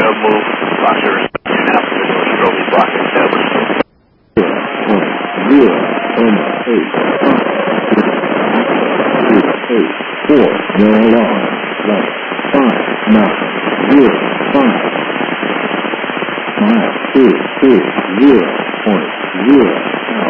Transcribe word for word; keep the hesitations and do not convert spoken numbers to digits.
no move. Block service now. Strobe block established. Zero, and eight, eight, four, no alarm, right, five, nine, zero, five, five, two, two, zero, point, zero, out.